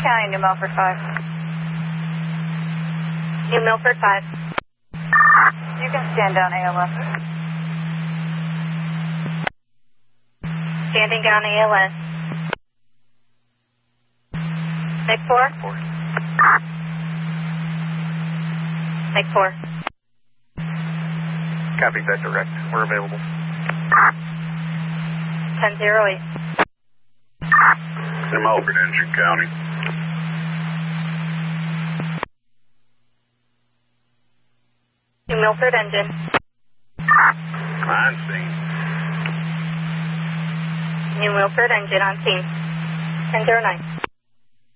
County, New Milford 5. New Milford 5. You can stand down ALS. Standing down ALS. Meg 4. Meg 4. Copy that direct. We're available. 10-08. New Milford, Engine County. New Milford engine. On scene. New Milford engine on scene. 10-09.